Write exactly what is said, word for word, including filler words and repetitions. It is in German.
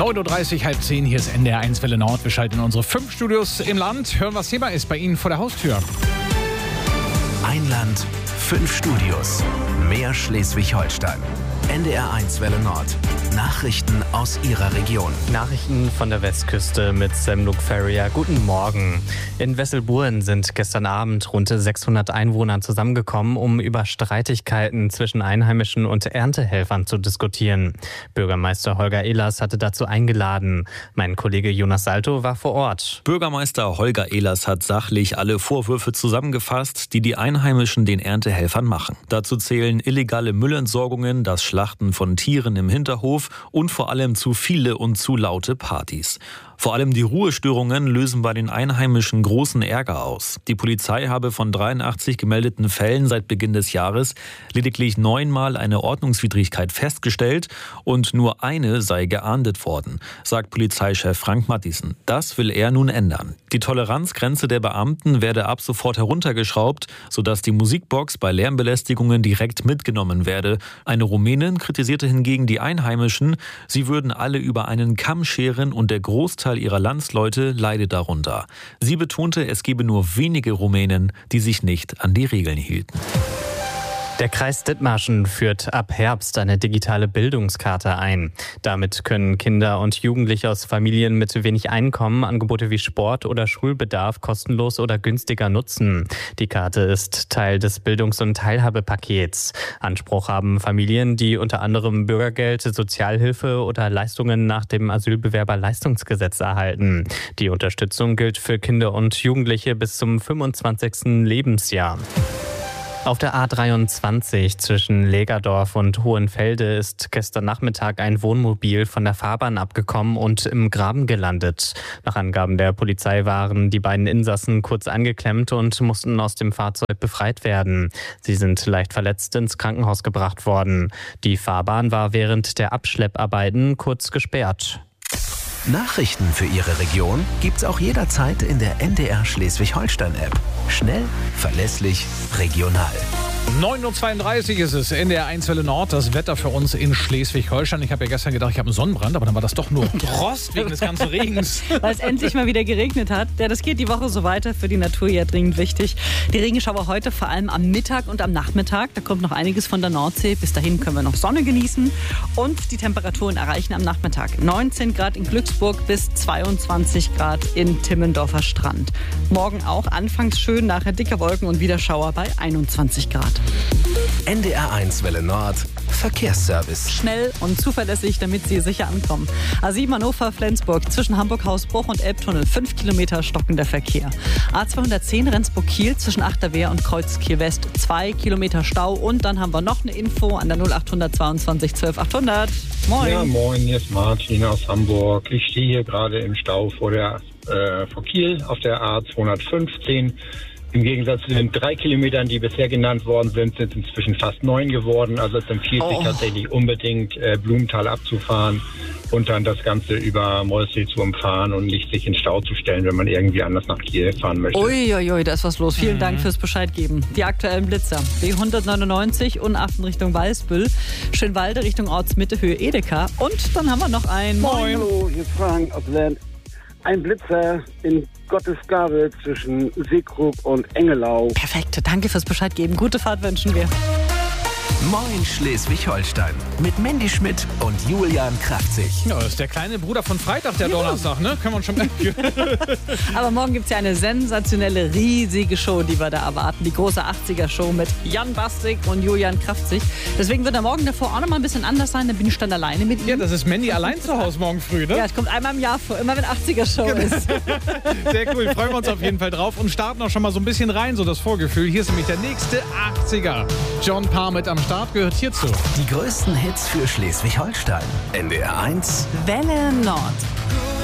neun Uhr dreißig, halb zehn, hier ist N D R eins Welle Nord. Wir schalten in unsere fünf Studios im Land. Hören, was Thema ist bei Ihnen vor der Haustür. Ein Land, fünf Studios. Mehr Schleswig-Holstein. N D R eins Welle Nord. Nachrichten aus Ihrer Region. Nachrichten von der Westküste mit Sam Luke Ferrier. Guten Morgen. In Wesselburen sind gestern Abend rund sechshundert Einwohner zusammengekommen, um über Streitigkeiten zwischen Einheimischen und Erntehelfern zu diskutieren. Bürgermeister Holger Ehlers hatte dazu eingeladen. Mein Kollege Jonas Salto war vor Ort. Bürgermeister Holger Ehlers hat sachlich alle Vorwürfe zusammengefasst, die die Einheimischen den Erntehelfern machen. Dazu zählen illegale Müllentsorgungen, das Schlachten von Tieren im Hinterhof und vor allem zu viele und zu laute Partys. Vor allem die Ruhestörungen lösen bei den Einheimischen großen Ärger aus. Die Polizei habe von dreiundachtzig gemeldeten Fällen seit Beginn des Jahres lediglich neunmal eine Ordnungswidrigkeit festgestellt und nur eine sei geahndet worden, sagt Polizeichef Frank Mattiesen. Das will er nun ändern. Die Toleranzgrenze der Beamten werde ab sofort heruntergeschraubt, sodass die Musikbox bei Lärmbelästigungen direkt mitgenommen werde. Eine Rumänin kritisierte hingegen die Einheimischen, sie würden alle über einen Kamm scheren und der Großteil ihrer Landsleute leide darunter. Sie betonte, es gebe nur wenige Rumänen, die sich nicht an die Regeln hielten. Der Kreis Dithmarschen führt ab Herbst eine digitale Bildungskarte ein. Damit können Kinder und Jugendliche aus Familien mit wenig Einkommen Angebote wie Sport oder Schulbedarf kostenlos oder günstiger nutzen. Die Karte ist Teil des Bildungs- und Teilhabepakets. Anspruch haben Familien, die unter anderem Bürgergeld, Sozialhilfe oder Leistungen nach dem Asylbewerberleistungsgesetz erhalten. Die Unterstützung gilt für Kinder und Jugendliche bis zum fünfundzwanzigsten Lebensjahr. Auf der A dreiundzwanzig zwischen Legerdorf und Hohenfelde ist gestern Nachmittag ein Wohnmobil von der Fahrbahn abgekommen und im Graben gelandet. Nach Angaben der Polizei waren die beiden Insassen kurz angeklemmt und mussten aus dem Fahrzeug befreit werden. Sie sind leicht verletzt ins Krankenhaus gebracht worden. Die Fahrbahn war während der Abschlepparbeiten kurz gesperrt. Nachrichten für Ihre Region gibt's auch jederzeit in der N D R Schleswig-Holstein-App. Schnell, verlässlich, regional. neun Uhr zweiunddreißig ist es, N D R eins Welle Nord, das Wetter für uns in Schleswig-Holstein. Ich habe ja gestern gedacht, ich habe einen Sonnenbrand, aber dann war das doch nur Rost wegen des ganzen Regens. Weil es endlich mal wieder geregnet hat. Ja, das geht die Woche so weiter, für die Natur ja dringend wichtig. Die Regenschauer heute vor allem am Mittag und am Nachmittag. Da kommt noch einiges von der Nordsee. Bis dahin können wir noch Sonne genießen. Und die Temperaturen erreichen am Nachmittag neunzehn Grad in Glücksburg bis zweiundzwanzig Grad in Timmendorfer Strand. Morgen auch anfangs schön, nachher dicke Wolken und wieder Schauer bei einundzwanzig Grad. N D R eins Welle Nord, Verkehrsservice. Schnell und zuverlässig, damit Sie sicher ankommen. A sieben Hannover-Flensburg zwischen Hamburg-Hausbruch und Elbtunnel, fünf Kilometer stockender Verkehr. A zweihundertzehn Rendsburg-Kiel zwischen Achterwehr und Kreuzkiel-West, zwei Kilometer Stau. Und dann haben wir noch eine Info an der null acht zweiundzwanzig zwölf achthundert. Moin. Ja, moin, hier ist Martin aus Hamburg. Ich stehe hier gerade im Stau vor der äh, vor Kiel auf der A zweihundertfünfzehn. Im Gegensatz zu den drei Kilometern, die bisher genannt worden sind, sind es inzwischen fast neun geworden. Also es empfiehlt sich Oh. tatsächlich unbedingt, äh, Blumenthal abzufahren und dann das Ganze über Mollsee zu umfahren und nicht sich in Stau zu stellen, wenn man irgendwie anders nach Kiel fahren möchte. Uiuiui, da ist was los. Vielen Dank fürs Bescheid geben. Die aktuellen Blitzer. B hundertneunundneunzig, Unachten Richtung Weißbüll, Schönwalde Richtung Ortsmitte, Höhe Edeka. Und dann haben wir noch ein Moin. Hallo, hier ist Frank aus Land. Ein Blitzer in Gottesgabe zwischen Seekrug und Engelau. Perfekt, danke fürs Bescheid geben. Gute Fahrt wünschen wir. Moin Schleswig-Holstein mit Mandy Schmidt und Julian Kraftzig. Ja, das ist der kleine Bruder von Freitag, der Donnerstag, ne? Können wir uns schon Aber morgen gibt es ja eine sensationelle, riesige Show, die wir da erwarten. Die große achtziger-Show mit Jan Bastik und Julian Kraftzig. Deswegen wird der Morgen davor auch noch mal ein bisschen anders sein. Da bin ich dann alleine mit ihm. Ja, das ist Mandy allein zu Hause morgen früh, ne? Ja, es kommt einmal im Jahr vor, immer wenn achtziger-Show ist. Sehr cool, freuen wir uns auf jeden Fall drauf und starten auch schon mal so ein bisschen rein, so das Vorgefühl. Hier ist nämlich der nächste achtziger. John Parr mit am Start gehört hierzu. Die größten Hits für Schleswig-Holstein. N D R eins Welle Nord.